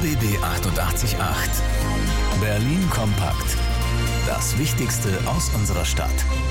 RBB 888. Berlin kompakt. Das Wichtigste aus unserer Stadt.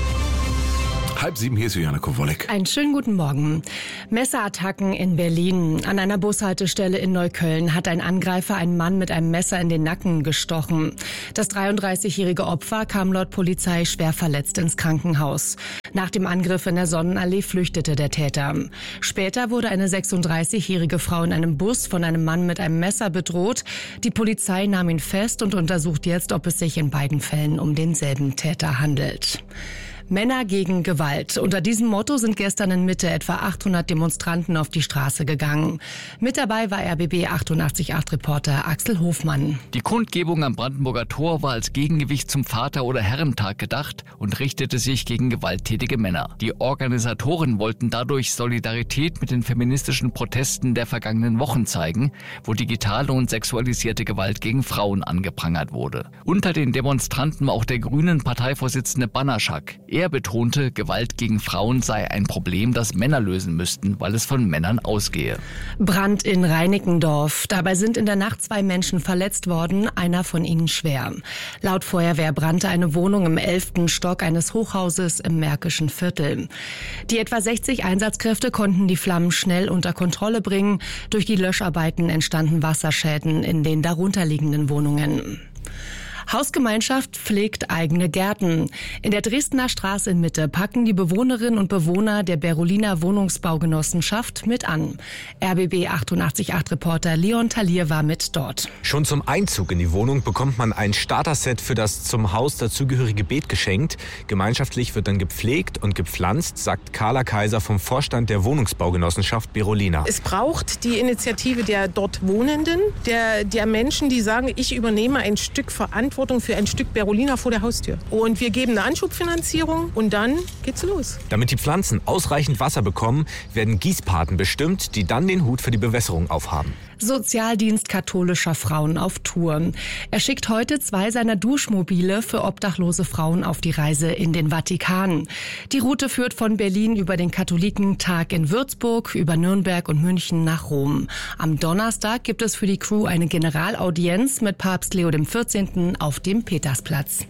6:30, hier ist Juliane Kowolek. Einen schönen guten Morgen. Messerattacken in Berlin. An einer Bushaltestelle in Neukölln hat ein Angreifer einen Mann mit einem Messer in den Nacken gestochen. Das 33-jährige Opfer kam laut Polizei schwer verletzt ins Krankenhaus. Nach dem Angriff in der Sonnenallee flüchtete der Täter. Später wurde eine 36-jährige Frau in einem Bus von einem Mann mit einem Messer bedroht. Die Polizei nahm ihn fest und untersucht jetzt, ob es sich in beiden Fällen um denselben Täter handelt. Männer gegen Gewalt. Unter diesem Motto sind gestern in Mitte etwa 800 Demonstranten auf die Straße gegangen. Mit dabei war RBB 888-Reporter Axel Hofmann. Die Kundgebung am Brandenburger Tor war als Gegengewicht zum Vater- oder Herrentag gedacht und richtete sich gegen gewalttätige Männer. Die Organisatoren wollten dadurch Solidarität mit den feministischen Protesten der vergangenen Wochen zeigen, wo digitale und sexualisierte Gewalt gegen Frauen angeprangert wurde. Unter den Demonstranten war auch der Grünen-Parteivorsitzende Banaschak. Er betonte, Gewalt gegen Frauen sei ein Problem, das Männer lösen müssten, weil es von Männern ausgehe. Brand in Reinickendorf. Dabei sind in der Nacht 2 Menschen verletzt worden, einer von ihnen schwer. Laut Feuerwehr brannte eine Wohnung im 11. Stock eines Hochhauses im Märkischen Viertel. Die etwa 60 Einsatzkräfte konnten die Flammen schnell unter Kontrolle bringen. Durch die Löscharbeiten entstanden Wasserschäden in den darunterliegenden Wohnungen. Hausgemeinschaft pflegt eigene Gärten. In der Dresdner Straße in Mitte packen die Bewohnerinnen und Bewohner der Berolina Wohnungsbaugenossenschaft mit an. RBB 888-Reporter Leon Talier war mit dort. Schon zum Einzug in die Wohnung bekommt man ein Starter-Set für das zum Haus dazugehörige Beet geschenkt. Gemeinschaftlich wird dann gepflegt und gepflanzt, sagt Carla Kaiser vom Vorstand der Wohnungsbaugenossenschaft Berolina. Es braucht die Initiative der dort Wohnenden, der Menschen, die sagen, ich übernehme ein Stück Verantwortung für ein Stück Berolina vor der Haustür. Und wir geben eine Anschubfinanzierung und dann geht's los. Damit die Pflanzen ausreichend Wasser bekommen, werden Gießpaten bestimmt, die dann den Hut für die Bewässerung aufhaben. Sozialdienst katholischer Frauen auf Tour. Er schickt heute 2 seiner Duschmobile für obdachlose Frauen auf die Reise in den Vatikan. Die Route führt von Berlin über den Katholikentag in Würzburg, über Nürnberg und München nach Rom. Am Donnerstag gibt es für die Crew eine Generalaudienz mit Papst Leo XIV. Auf dem Petersplatz.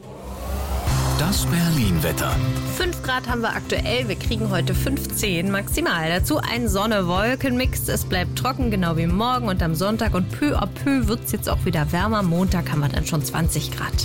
Das Berlin-Wetter. 5 Grad haben wir aktuell, wir kriegen heute 15 maximal. Dazu ein Sonne-Wolken-Mix. Es bleibt trocken, genau wie morgen und am Sonntag. Und peu à peu wird es jetzt auch wieder wärmer. Montag haben wir dann schon 20 Grad.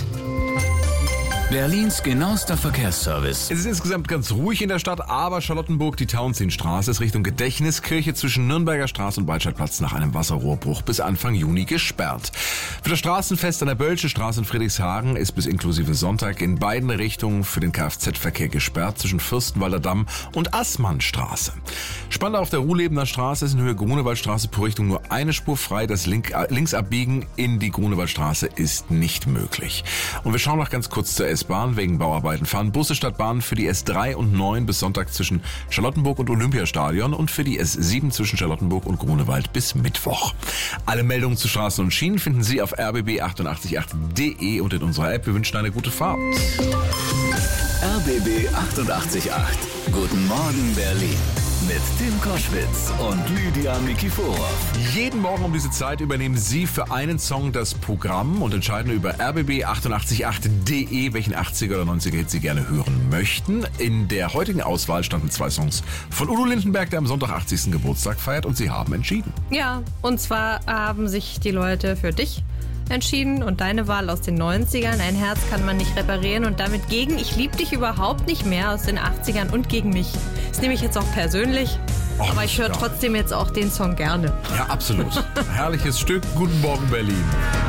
Berlins genauester Verkehrsservice. Es ist insgesamt ganz ruhig in der Stadt, aber Charlottenburg, die Tauentzienstraße, ist Richtung Gedächtniskirche zwischen Nürnberger Straße und Breitscheidplatz nach einem Wasserrohrbruch bis Anfang Juni gesperrt. Für das Straßenfest an der Bölsche Straße in Friedrichshagen ist bis inklusive Sonntag in beiden Richtungen für den Kfz-Verkehr gesperrt zwischen Fürstenwalder Damm und Assmannstraße. Spandau auf der Ruhlebener Straße ist in Höhe Grunewaldstraße pro Richtung nur eine Spur frei. Das Linksabbiegen in die Grunewaldstraße ist nicht möglich. Und wir schauen noch ganz kurz zur S-Bahn. Wegen Bauarbeiten fahren Busse statt Bahn für die S3 und 9 bis Sonntag zwischen Charlottenburg und Olympiastadion und für die S7 zwischen Charlottenburg und Grunewald bis Mittwoch. Alle Meldungen zu Straßen und Schienen finden Sie auf rbb888.de und in unserer App. Wir wünschen eine gute Fahrt. RBB 888. Guten Morgen Berlin. Mit Tim Koschwitz und Lydia Mikiforov. Jeden Morgen um diese Zeit übernehmen Sie für einen Song das Programm und entscheiden über rbb888.de, welchen 80er oder 90er Hit Sie gerne hören möchten. In der heutigen Auswahl standen 2 Songs von Udo Lindenberg, der am Sonntag 80. Geburtstag feiert, und Sie haben entschieden. Ja, und zwar haben sich die Leute für dich entschieden und deine Wahl aus den 90ern. Ein Herz kann man nicht reparieren und damit gegen Ich lieb dich überhaupt nicht mehr aus den 80ern und gegen mich. Das nehme ich jetzt auch persönlich, aber ich höre trotzdem jetzt auch den Song gerne. Ja, absolut. Herrliches Stück. Guten Morgen, Berlin.